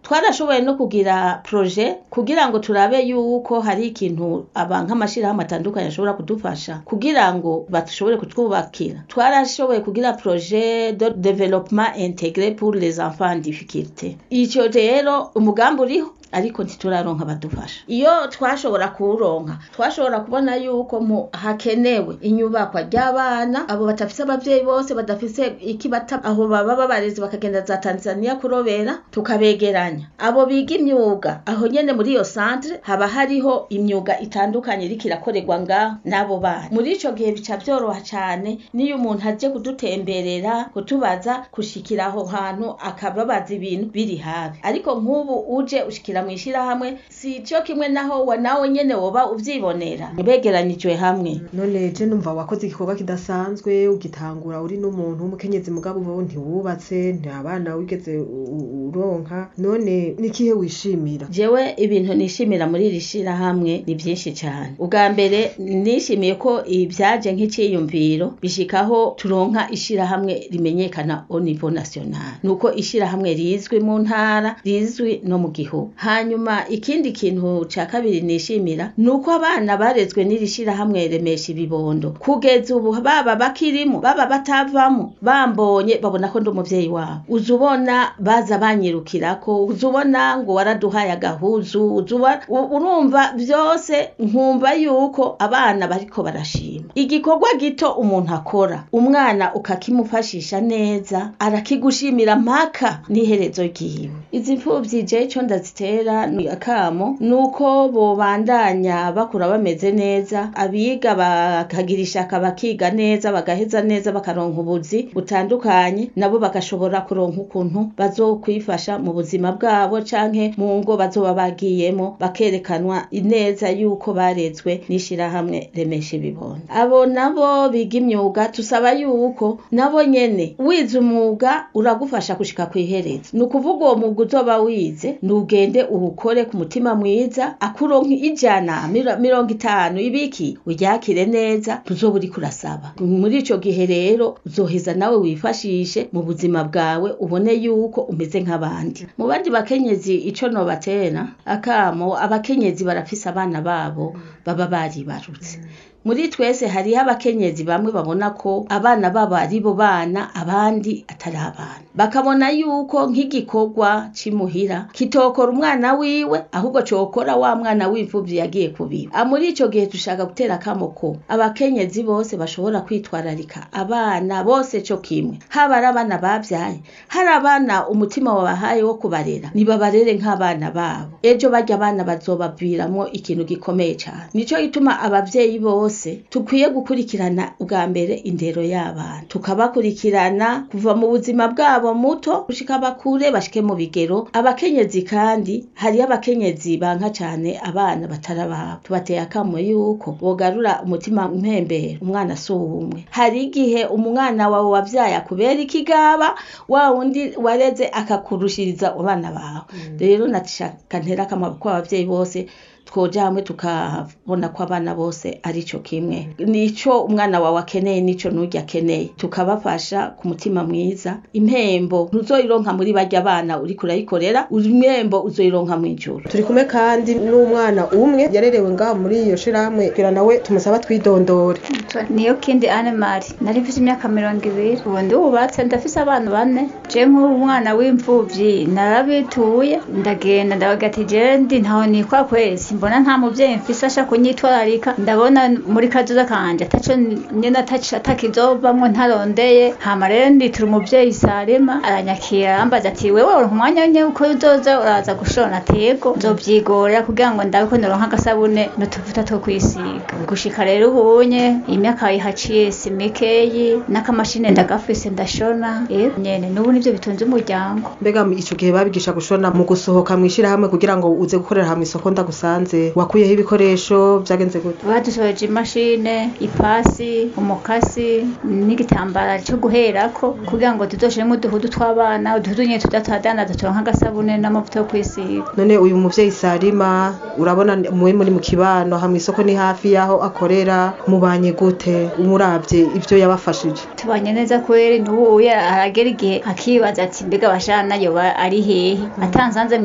twarashoboye no kugira projet kugira ngo turabe yuko hari ikintu nk'amashirahamwe atandukanye ashobora kudufasha kugira ngo batushobore kutwubakira. Twarashoboye kugira projet de développement intégré pour les enfants en difficulté. Ico rero umugambi uriho ariko ntituraronka abadufasha. Iyo twashobora kuronka twashobora kubona yuko hakenewe inyubakwa ry'abana abo batafise abavyeyi bose badafise ikibata aho baba babarezi bakagenda za Tanzania kurobera tukabegeranya abo biga imyuga aho nyene muri iyo centre haba hariho imyuga itandukanye iriko irakorerwa ngaho n'abo bana. Muri ico gihe bica vyoroha cane niyo umuntu aje kudutemberera kutubaza kushikira aho hantu akababaza ibintu biri hafi. Ariko nk'ubu uje ushikira mwishira hamwe si cyo kimwe naho nawe nyene woba uvyibonera begeranijwe hamwe. None je numva wakoze igikorwa kidasanzwe ugitangura uri n'umuntu w'umukenyezi mugabo bo ntiwubatse nta bana wigeze uronka, none nikihe wishimira? Jewe ibintu nishimira muri rishira hamwe ni byinshi cyane. Ubwa mbere nishimiye ko ibyaje nk'iciyumviro bishikaho turonka ishira hamwe rimenyekana au niveau national, nuko ishira hamwe rizwi mu ntara rizwi no mu gihugu. Hanyuma ikindi kintu ca kabiri nishimira nuko abana barezwe n'irishira hamwe remesha ibibondo kugeza ubu baba bakirimo baba batavamo bambonye babona ko ndi umuvyeyi wabo. Uzubona baza banyirukirako, uzubona ngo waraduhaye agahuzu, urumva vyose nkumva yuko abana bariko barashima igikorwa gito umuntu akora, umwana ukakimufashisha neza arakigushimira mpaka n'iherezo ryiwe. Izi mfuvyi je cyo ndazitera ni akamo nuko bobandanya bakura bameze neza, abiga bakagirisha akabakiga neza bagaheza neza bakaronka ubuzi butandukanye, nabo bagashobora kuronka ukuntu bazokwifasha mu buzima bwabo canke mu ngo bazoba bagiyemo bakerekanwa neza yuko barezwe n'ishira hamwe remesha ibibondo. Abo nabo biga imyuga tusaba yuko nabo nyene wize umwuga uragufasha gushika kwihereza. Nukuvuga uwo mwuga uzoba wize nugende uhukore ku mutima mwiza akuronka 150 ibiki uryakire neza tuzoba uri kurasaba. Muri ico gihe rero uzoheza nawe wifashishe mu buzima bwawe ubone yuko umeze nk'abandi. Mu bandi bakenyezi ico no batera akamo, abakenyezi barafise abana babo baba baribarutse. Muri twese hariho abakenyezi bamwe babona ko abana babo ari bo bana abandi atari abana, bakabona yuko nk'igikorwa cimuhira kitokora umwana wiwe ahubwo cokora wa mwana w'imfuvyi yagiye kubiba. Muri ico gihe dushaka gutera kamoko abakenyezi bose bashobora kwitwararika abana bose cyo kimwe, haba ari abana bavyaye hari abana umutima wabahaye wo kubarera nibabarere nk'abana babo, ejo barya abana bazobaviramwo ikintu gikomeye cyane. Nico gituma abavyeyi bose tukwiye gukurikirana ubwa mbere indero y'abana, tukabakurikirana kuva mu buzima bwabo muto gushika bakure bashike mu bigero. Abakenyezi kandi hari abakenyezi banka cyane abana batarababo, tubateye akamo yuko bogarura umutima mpembere umwana suwumwe. Hari igihe umwana wawe wavyaye kubera ikigaba wa wundi wareze akakurushiriza abana bawe. Rero natishaka ntera kama kwa abavyeyi bose twoja hamwe tukabona ko abana bose ari cyo kimwe, nico umwana wawe akeneye nico nurya akeneye, tukabafasha ku mutima mwiza. Impembo ntuzoyironka muri barya abana uri kurayikorera, impembo uzoyironka mu ijuru. Turi kumwe kandi n'umwana umwe yarerewe ngaho muri iyo shirahamwe kugira nawe tumusaba twidondore. Niyo kindi Anne-Marie, nari mfise imyaka 20, ubu ndubatse ndafise abana 4. Je nk'umwana w'imfuvyi narabituye ndagenda ndabagati je ndi ntaho ni kwa kwezi mbona nta muvyeyi mfise asha kunyitwararika, ndabona muri kazoza kanje ataco nyene atakizovamwo ntarondeye. Hama rero nditura umuvyeyi Salema aranyakira ambaza ati wewe uri umwanya nye uko uzoza uraza gushona tego nzovyigorera kugira ngo ndabe ko noronka agasabune n'utuvuta two kwisiga. Gushika rero ubunye imyaka yihaciye simikeyi n'akamashine ndagafise ndashona nyene n'ubu nivyo bitunze umuryango. Mbega ico gihe babigisha gushona mu gusohoka mwishira hamwe kugira ngo uze gukorera hamwe isoko ndagusanze wakuyeho ibikoresho vyagenze gute? Badusoje imashine, ipasi, umukasi n'igitambara cyo guherako kugira ngo tuzoshiremo uduhudu tw'abana, uduhudu nye tudatadana turonka agasabune n'amavuta yo kwisiga. None uyu muvyeyi Salima urabona muwe muri mu kibano hamwe isoko ni hafi yaho akorera, mubanye gute umuravye ivyo yabafashije? Tubanye neza kweri, n'ubu aragera igihe akibaza ati mbega bashana yo ari hehe atanzanze